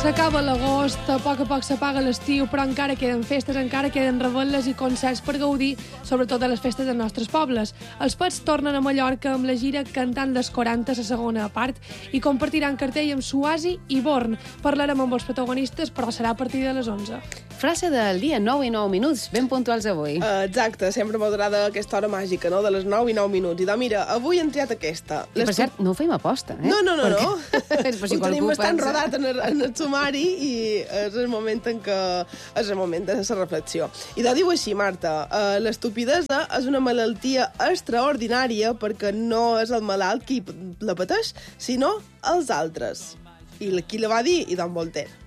S'acaba l'agost, a poc s'apaga l'estiu, però encara queden festes, encara queden revetlles i concerts per gaudir, sobretot de les festes dels nostres pobles. Els Pets tornen a Mallorca amb la gira Cantant dels 40, la segona part, i compartiran cartell amb Suasi i Born. Parlarem amb els protagonistes, però serà a partir de les 11. Frase del dia, 9 i 9 minuts, ben puntuals avui. Exacte, sempre m'agrada aquesta hora màgica, no?, de les 9 i 9 minuts. I mira, avui hem triat aquesta. I per cert, no ho feim aposta, eh? No. Per si Ho tenim bastant pensa. rodat en el sumari i és el moment en què és el moment de la reflexió. I diu així, Marta, l'estupidesa és una malaltia extraordinària perquè no és el malalt qui la pateix, sinó els altres. I qui la va dir? I Don Voltaire.